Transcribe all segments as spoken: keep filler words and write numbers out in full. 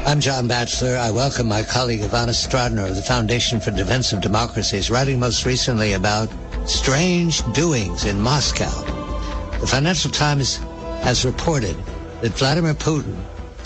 I'm John Batchelor. I welcome my colleague Ivana Stradner of the Foundation for Defense of Democracies, writing most recently about strange doings in Moscow. The Financial Times has reported that Vladimir Putin,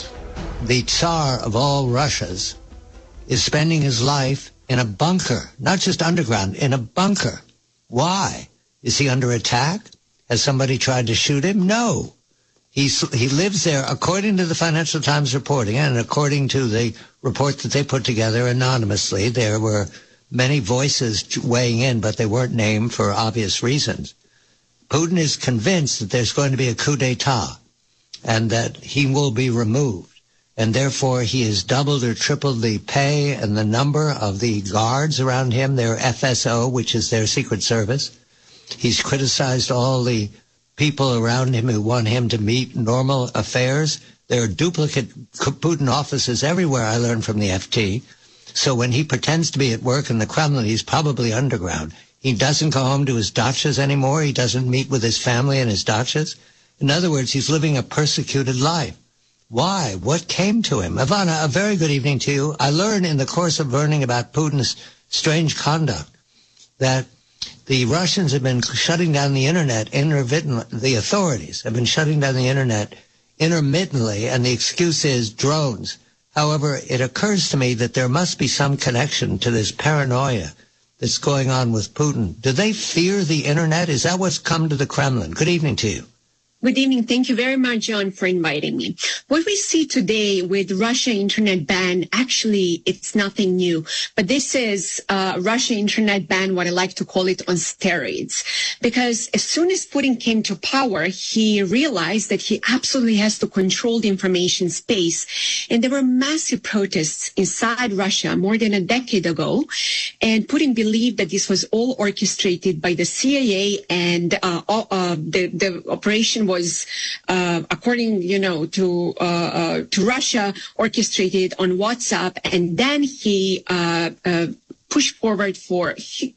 the Tsar of all Russias, is spending his life in a bunker, not just underground, in a bunker. Why? Is he under attack? Has somebody tried to shoot him? No. He's, he lives there, according to the Financial Times reporting, and according to the report that they put together anonymously. There were many voices weighing in, but they weren't named for obvious reasons. Putin is convinced that there's going to be a coup d'etat and that he will be removed. And therefore, he has doubled or tripled the pay and the number of the guards around him, their F S O, which is their secret service. He's criticized all the people around him who want him to meet normal affairs. There are duplicate Putin offices everywhere, I learned from the F T. So when he pretends to be at work in the Kremlin, he's probably underground. He doesn't go home to his dachas anymore. He doesn't meet with his family in his dachas. In other words, he's living a persecuted life. Why? What came to him? Ivana, a very good evening to you. I learned in the course of learning about Putin's strange conduct that the Russians have been shutting down the internet intermittently. The authorities have been shutting down the internet intermittently, and the excuse is drones. However, it occurs to me that there must be some connection to this paranoia that's going on with Putin. Do they fear the internet? Is that what's come to the Kremlin? Good evening to you. Good evening. Thank you very much, John, for inviting me. What we see today with Russia internet ban, actually, it's nothing new. But this is uh, Russia internet ban, what I like to call it, on steroids. Because as soon as Putin came to power, he realized that he absolutely has to control the information space. And there were massive protests inside Russia more than a decade ago. And Putin believed that this was all orchestrated by the C I A, and uh, uh, the, the operation was, uh, according, you know, to uh, uh, to Russia, orchestrated on WhatsApp, and then he uh, uh, pushed forward for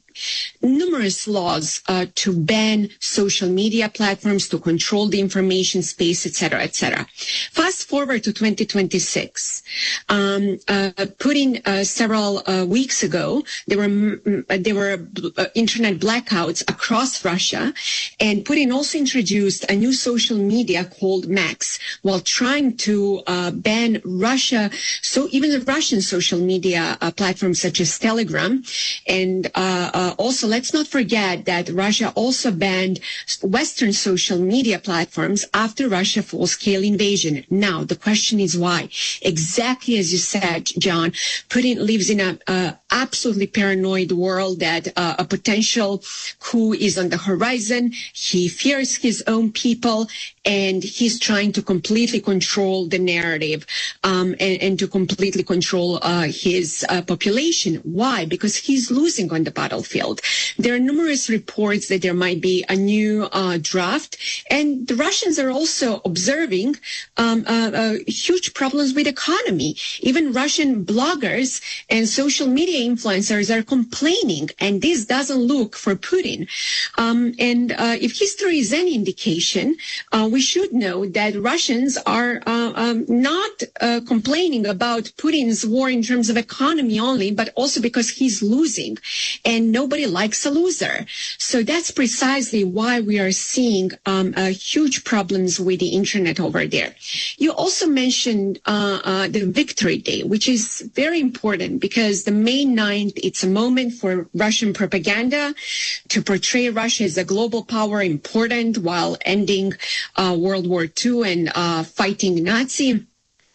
numerous laws uh, to ban social media platforms, to control the information space, et cetera, et cetera. Fast forward to twenty twenty-six. Um, uh, Putin uh, several uh, weeks ago, there were there were uh, internet blackouts across Russia, and Putin also introduced a new social media called Max, while trying to uh, ban Russia, so even the Russian social media uh, platforms such as Telegram, and uh, uh, Uh, also, let's not forget that Russia also banned Western social media platforms after Russia full-scale invasion. Now, the question is why? Exactly as you said, John, Putin lives in a uh, absolutely paranoid world that uh, a potential coup is on the horizon. He fears his own people, and he's trying to completely control the narrative um, and, and to completely control uh, his uh, population. Why? Because he's losing on the battlefield. There are numerous reports that there might be a new uh, draft, and the Russians are also observing um, uh, uh, huge problems with economy. Even Russian bloggers and social media influencers are complaining, and this doesn't look for Putin. Um, and uh, if history is any indication, uh, we should know that Russians are uh, um, not uh, complaining about Putin's war in terms of economy only, but also because he's losing, and nobody likes a loser. So that's precisely why we are seeing um, uh, huge problems with the internet over there. You also mentioned uh, uh, the Victory Day, which is very important because the May ninth, it's a moment for Russian propaganda to portray Russia as a global power, important while ending uh, World War Two and uh, fighting Nazi.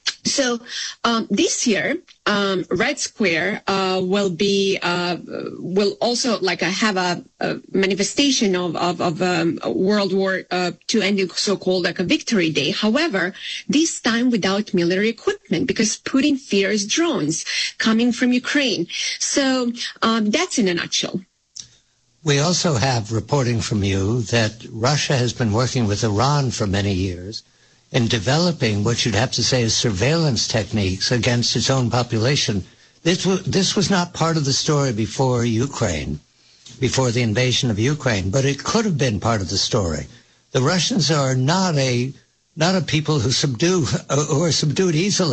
So um, this year, um, Red Square uh, will be uh, will also like a, have a, a manifestation of of, of um, World War uh, Two ending, so-called like a Victory Day. However, this time without military equipment, because Putin fears drones coming from Ukraine. So um, that's in a nutshell. We also have reporting from you that Russia has been working with Iran for many years in developing what you'd have to say is surveillance techniques against its own population. This was, this was not part of the story before Ukraine, before the invasion of Ukraine, but it could have been part of the story. The Russians are not a not a people who subdue, who are subdued easily.